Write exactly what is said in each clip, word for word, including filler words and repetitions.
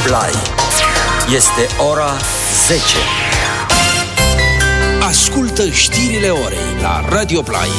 Play. Este ora zece. Ascultă știrile orei la Radio Play.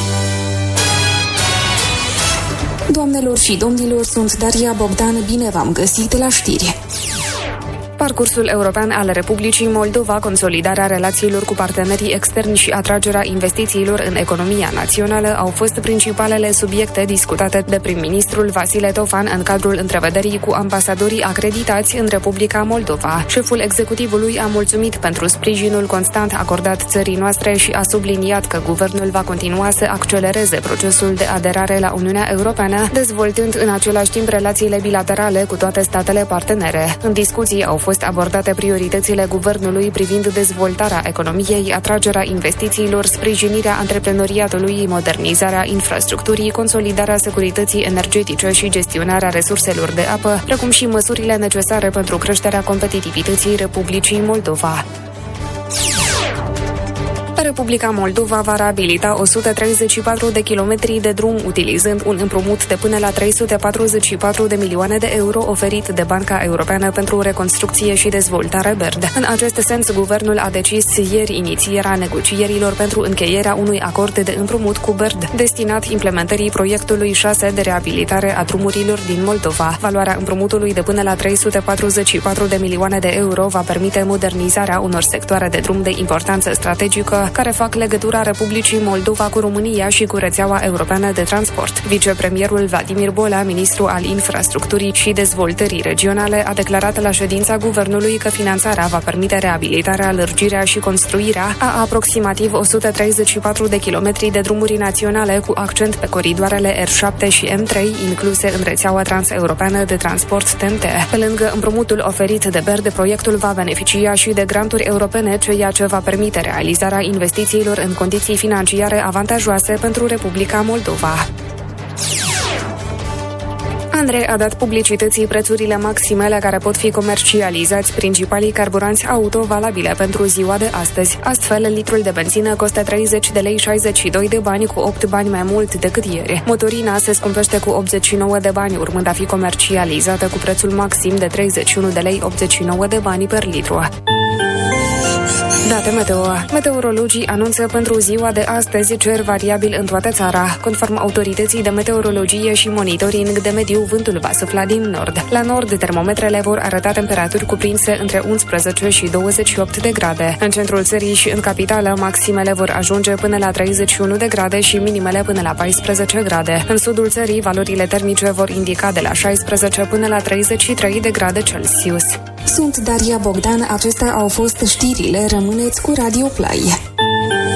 Doamnelor și domnilor, sunt Daria Bogdan, bine v-am găsit la știri. Parcursul european al Republicii Moldova, consolidarea relațiilor cu partenerii externi și atragerea investițiilor în economia națională au fost principalele subiecte discutate de prim-ministrul Vasile Tofan în cadrul întrevederii cu ambasadorii acreditați în Republica Moldova. Șeful executivului a mulțumit pentru sprijinul constant acordat țării noastre și a subliniat că guvernul va continua să accelereze procesul de aderare la Uniunea Europeană, dezvoltând în același timp relațiile bilaterale cu toate statele partenere. În discuții au fost abordate prioritățile guvernului privind dezvoltarea economiei, atragerea investițiilor, sprijinirea antreprenoriatului, modernizarea infrastructurii, consolidarea securității energetice și gestionarea resurselor de apă, precum și măsurile necesare pentru creșterea competitivității Republicii Moldova. Republica Moldova va reabilita o sută treizeci și patru de kilometri de drum utilizând un împrumut de până la trei sute patruzeci și patru de milioane de euro oferit de Banca Europeană pentru Reconstrucție și Dezvoltare Verde. În acest sens, guvernul a decis ieri inițierea negocierilor pentru încheierea unui acord de împrumut cu B E R D, destinat implementării proiectului șase de reabilitare a drumurilor din Moldova. Valoarea împrumutului de până la trei sute patruzeci și patru de milioane de euro va permite modernizarea unor sectoare de drum de importanță strategică care fac legătura Republicii Moldova cu România și cu rețeaua europeană de transport. Vicepremierul Vladimir Bolea, ministru al infrastructurii și dezvoltării regionale, a declarat la ședința guvernului că finanțarea va permite reabilitarea, lărgirea și construirea a aproximativ o sută treizeci și patru de kilometri de drumuri naționale cu accent pe coridoarele R șapte și M trei, incluse în rețeaua transeuropeană de transport T N T. Pe lângă împrumutul oferit de B E R D, proiectul va beneficia și de granturi europene, ceea ce va permite realizarea investițiilor în condiții financiare avantajoase pentru Republica Moldova. Andrei a dat publicității prețurile maxime la care pot fi comercializați principalii carburanți auto valabile pentru ziua de astăzi. Astfel, litrul de benzină costă treizeci de lei șaizeci și doi de bani, cu opt bani mai mult decât ieri. Motorina se scumpește cu optzeci și nouă de bani, urmând a fi comercializată cu prețul maxim de treizeci și unu de lei optzeci și nouă de bani per litru. Date meteo. Meteorologii anunță pentru ziua de astăzi cer variabil în toată țara. Conform autorității de meteorologie și monitoring de mediu, vântul va sufla din nord. La nord, termometrele vor arăta temperaturi cuprinse între unsprezece și douăzeci și opt de grade. În centrul țării și în capitală, maximele vor ajunge până la treizeci și unu de grade și minimele până la paisprezece grade. În sudul țării, valorile termice vor indica de la șaisprezece până la treizeci și trei de grade Celsius. Sunt Daria Bogdan, acestea au fost știrile, rămâneți cu Radio Play.